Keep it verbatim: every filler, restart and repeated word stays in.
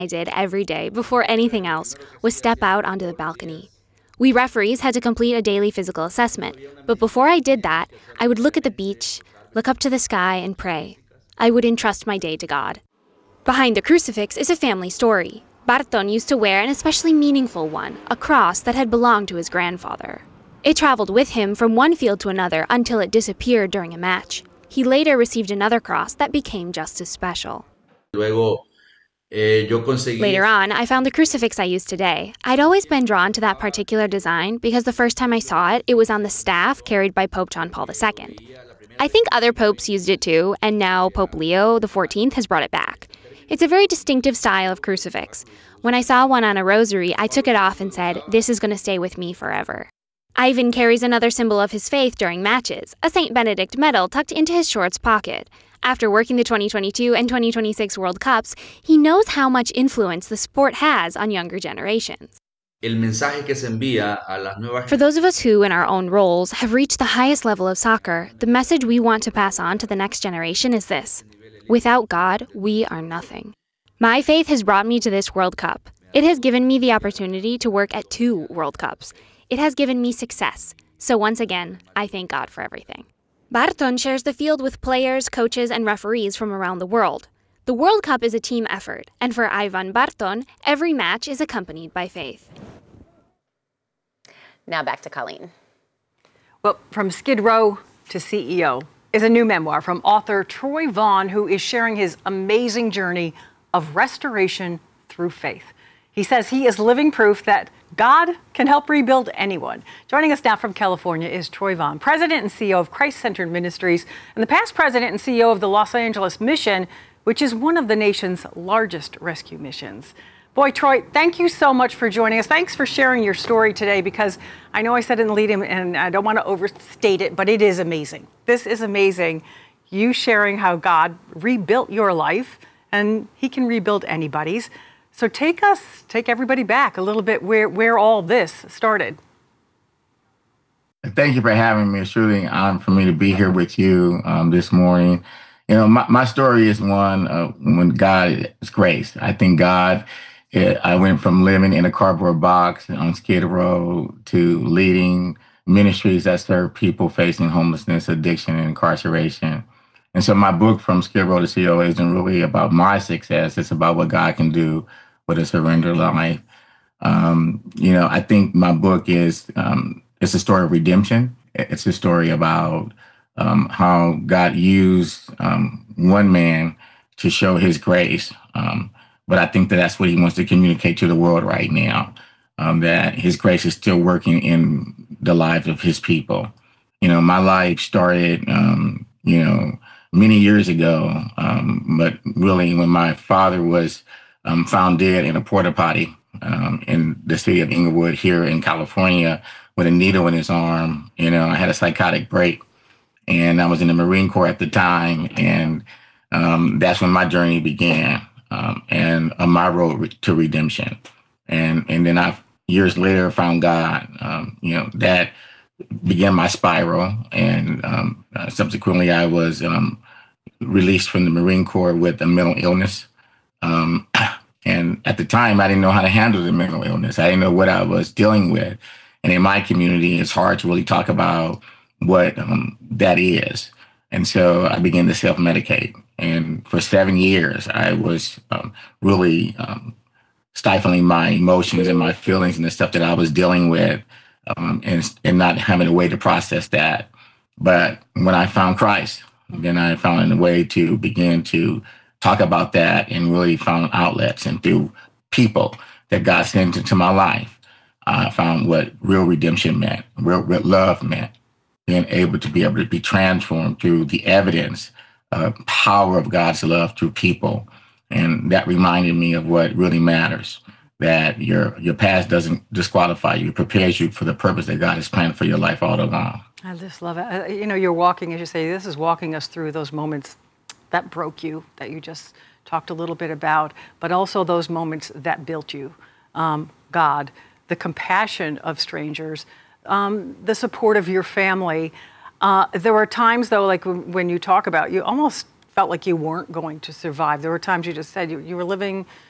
I did every day, before anything else, was step out onto the balcony. We referees had to complete a daily physical assessment, but before I did that, I would look at the beach, look up to the sky, and pray. I would entrust my day to God. Behind the crucifix is a family story. Barton used to wear an especially meaningful one, a cross that had belonged to his grandfather. It traveled with him from one field to another until it disappeared during a match. He later received another cross that became just as special. Luego, eh, yo conseguí... Later on, I found the crucifix I use today. I'd always been drawn to that particular design because the first time I saw it, it was on the staff carried by Pope John Paul the Second. I think other popes used it too, and now Pope Leo the fourteenth has brought it back. It's a very distinctive style of crucifix. When I saw one on a rosary, I took it off and said, "This is going to stay with me forever." Ivan carries another symbol of his faith during matches, a Saint Benedict medal tucked into his shorts pocket. After working the twenty twenty-two and twenty twenty-six World Cups, he knows how much influence the sport has on younger generations. El mensaje que se envía a las nuevas... For those of us who, in our own roles, have reached the highest level of soccer, the message we want to pass on to the next generation is this: without God, we are nothing. My faith has brought me to this World Cup. It has given me the opportunity to work at two World Cups. It has given me success. So once again, I thank God for everything. Barton shares the field with players, coaches, and referees from around the world. The World Cup is a team effort, and for Ivan Barton, every match is accompanied by faith. Now back to Colleen. Well, from Skid Row to C E O is a new memoir from author Troy Vaughn, who is sharing his amazing journey of restoration through faith. He says he is living proof that God can help rebuild anyone. Joining us now from California is Troy Vaughn, president and C E O of Christ-Centered Ministries, and the past president and C E O of the Los Angeles Mission, which is one of the nation's largest rescue missions. Boy, Troy, thank you so much for joining us. Thanks for sharing your story today, because I know I said it in the lead-in, and I don't want to overstate it, but it is amazing. This is amazing. You sharing how God rebuilt your life, and he can rebuild anybody's. So take us, take everybody back a little bit where, where all this started. Thank you for having me. It's truly an honor for me to be here with you um, this morning. You know, my, my story is one uh, when God is grace. I think God, it, I went from living in a cardboard box on Skid Row to leading ministries that serve people facing homelessness, addiction, and incarceration. And so my book, From Skid Row to C E O, isn't really about my success. It's about what God can do with a surrendered life. Um, you know, I think my book is, um, it's a story of redemption. It's a story about um, how God used um, one man to show his grace. Um, but I think that that's what he wants to communicate to the world right now, um, that his grace is still working in the lives of his people. You know, my life started, um, you know, many years ago, um, but really when my father was um, found dead in a porta potty um, in the city of Inglewood here in California with a needle in his arm. You know, I had a psychotic break, and I was in the Marine Corps at the time, and um, that's when my journey began, um, and on my road to redemption. And and then I, years later, found God. Um, you know, that began my spiral, and um, uh, subsequently I was um, released from the Marine Corps with a mental illness. Um, and at the time, I didn't know how to handle the mental illness. I didn't know what I was dealing with. And in my community, it's hard to really talk about what um, that is. And so I began to self-medicate. And for seven years, I was um, really um, stifling my emotions and my feelings and the stuff that I was dealing with. Um, and, and not having a way to process that. But when I found Christ, then I found a way to begin to talk about that, and really found outlets, and through people that God sent into my life, I found what real redemption meant, real, real love meant, being able to be able to be transformed through the evidence of power of God's love through people. And that reminded me of what really matters. That your your past doesn't disqualify you. It prepares you for the purpose that God has planned for your life all along. I just love it. Uh, you know, you're walking, as you say, this is walking us through those moments that broke you, that you just talked a little bit about, but also those moments that built you. Um, God, the compassion of strangers, um, the support of your family. Uh, there were times, though, like when you talk about, you almost felt like you weren't going to survive. There were times you just said you, you were living